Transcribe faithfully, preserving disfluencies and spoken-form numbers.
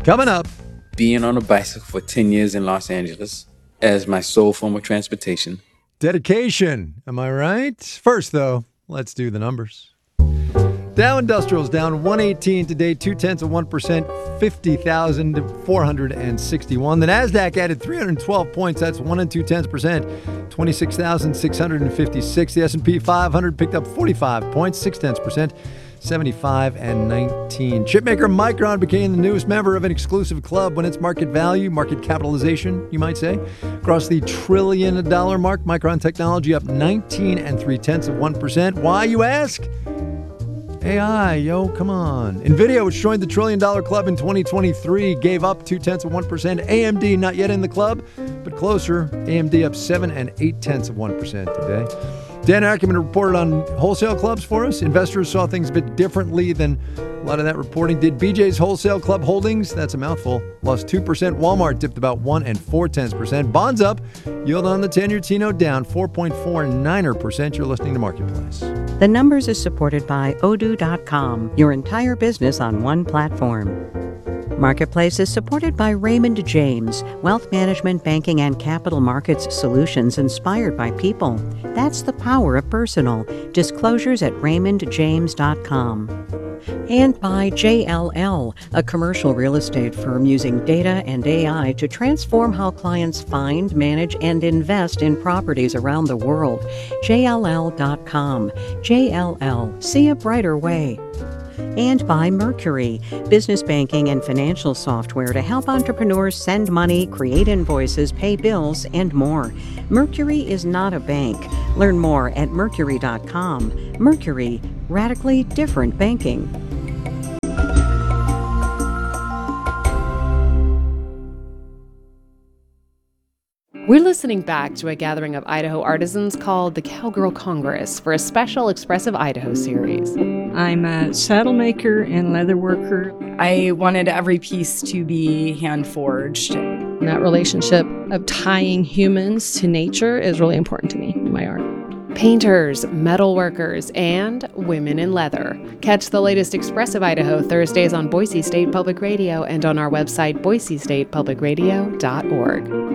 Coming up, being on a bicycle for ten years in Los Angeles as my sole form of transportation. Dedication, am I right? First, though, let's do the numbers. Dow Industrials down one eighteen today, two-tenths of one percent, fifty thousand four hundred sixty-one. The NASDAQ added three hundred twelve points, that's one and two-tenths percent, twenty-six thousand six hundred fifty-six. The S and P five hundred picked up forty-five points, six-tenths percent, seventy-five and nineteen. Chipmaker Micron became the newest member of an exclusive club when its market value, market capitalization, you might say, crossed the trillion dollar mark. Micron Technology up nineteen and three-tenths of one percent. Why, you ask? A I, yo, come on. NVIDIA, which joined the trillion dollar club in twenty twenty-three, gave up two-tenths of one percent. A M D, not yet in the club, but closer. A M D up seven and eight-tenths of one percent today. Dan Ackerman reported on wholesale clubs for us. Investors saw things a bit differently than a lot of that reporting did. B J's Wholesale Club Holdings, that's a mouthful, lost two percent. Walmart dipped about one and four-tenths percent. Bonds up. Yield on the ten-year T-note down four point four nine percent. You're listening to Marketplace. The Numbers is supported by Odoo dot com, your entire business on one platform. Marketplace is supported by Raymond James, wealth management, banking, and capital markets solutions inspired by people. That's the power of personal. Disclosures at raymond james dot com. And by J L L, a commercial real estate firm using data and A I to transform how clients find, manage, and invest in properties around the world. J L L dot com. J L L, see a brighter way. And by Mercury, business banking and financial software to help entrepreneurs send money, create invoices, pay bills, and more. Mercury is not a bank. Learn more at mercury dot com. Mercury, radically different banking. We're listening back to a gathering of Idaho artisans called the Cowgirl Congress for a special Expressive Idaho series. I'm a saddle maker and leather worker. I wanted every piece to be hand forged. That relationship of tying humans to nature is really important to me in my art. Painters, metal workers, and women in leather. Catch the latest Expressive Idaho Thursdays on Boise State Public Radio and on our website, boise state public radio dot org.